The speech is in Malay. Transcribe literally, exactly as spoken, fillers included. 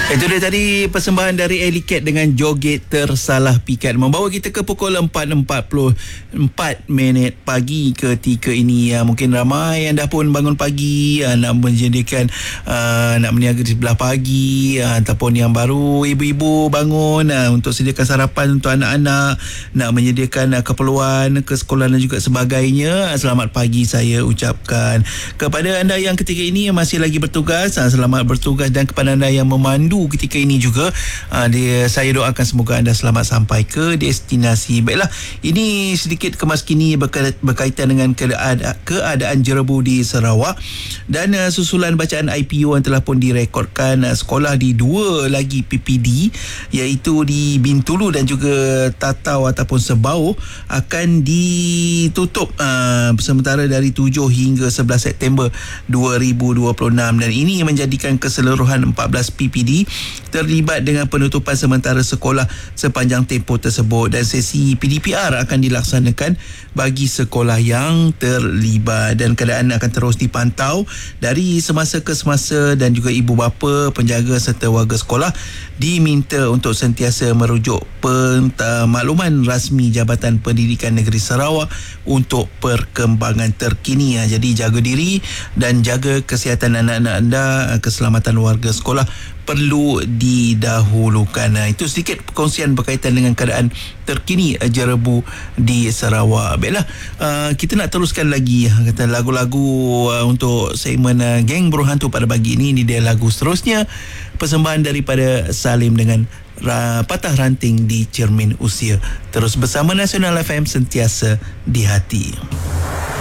Itu dia tadi persembahan dari Ellie Cat dengan Joget Tersalah Pikat, membawa kita ke pukul empat empat puluh empat minit pagi ketika ini. Ya, mungkin ramai yang dah pun bangun pagi, ya, nak menjadikan uh, nak meniaga di sebelah pagi, ya, ataupun yang baru ibu-ibu bangun uh, untuk sediakan sarapan untuk anak-anak, nak menyediakan uh, keperluan ke sekolah dan juga sebagainya. Selamat pagi saya ucapkan kepada anda yang ketika ini masih lagi bertugas. Uh, selamat bertugas, dan kepada anda yang memandu ketika ini juga, uh, dia, saya doakan semoga anda selamat sampai ke destinasi. Baiklah, ini sedikit kemas kini berkait, berkaitan dengan keadaan, keadaan jerebu di Sarawak, dan uh, susulan bacaan I P U yang telah pun direkodkan uh, sekolah di dua lagi P P D, iaitu di Bintulu dan juga Tatau ataupun Sebau, akan ditutup uh, sementara dari tujuh hingga sebelas September dua ribu dua puluh enam, dan ini menjadikan keseluruhan empat belas P P D terlibat dengan penutupan sementara sekolah sepanjang tempoh tersebut, dan sesi P D P R akan dilaksanakan bagi sekolah yang terlibat, dan keadaan akan terus dipantau dari semasa ke semasa, dan juga ibu bapa, penjaga serta warga sekolah diminta untuk sentiasa merujuk makluman rasmi Jabatan Pendidikan Negeri Sarawak untuk perkembangan terkini. Jadi jaga diri dan jaga kesihatan anak-anak anda, keselamatan warga sekolah perlu didahulukan. Nah, itu sedikit perkongsian berkaitan dengan keadaan terkini jerebu di Sarawak. Baiklah, uh, kita nak teruskan lagi kata lagu-lagu uh, untuk segmen uh, Geng Burung Hantu pada pagi ini. Ini dia lagu seterusnya, persembahan daripada Salim dengan uh, Patah Ranting di Cermin Usia. Terus bersama Nasional F M, sentiasa di hati.